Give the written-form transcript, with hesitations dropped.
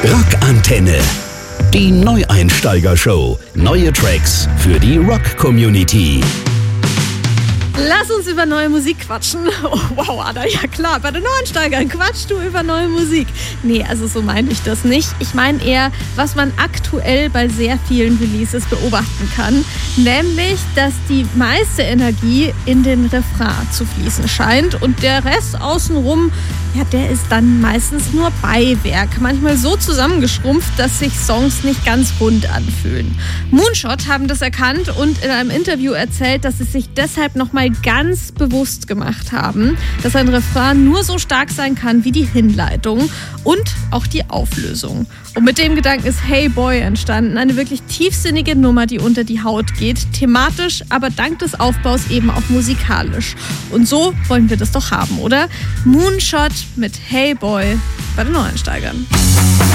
Rockantenne. Die Neueinsteiger-Show. Neue Tracks für die Rock-Community. Lass uns über neue Musik quatschen. Oh, wow, Ada, ja klar, bei den Neueinsteigern quatschst du über neue Musik. Nee, also so meine ich das nicht. Ich meine eher, was man aktuell bei sehr vielen Releases beobachten kann. Nämlich, dass die meiste Energie in den Refrain zu fließen scheint und der Rest außenrum, ja, der ist dann meistens nur Beiwerk. Manchmal so zusammengeschrumpft, dass sich Songs nicht ganz rund anfühlen. Moonshot haben das erkannt und in einem Interview erzählt, dass sie sich deshalb nochmal ganz bewusst gemacht haben, dass ein Refrain nur so stark sein kann wie die Hinleitung und auch die Auflösung. Und mit dem Gedanken ist Hey Boy entstanden, eine wirklich tiefsinnige Nummer, die unter die Haut geht, thematisch, aber dank des Aufbaus eben auch musikalisch. Und so wollen wir das doch haben, oder? Moonshot mit Hey Boy bei den Neueinsteigern.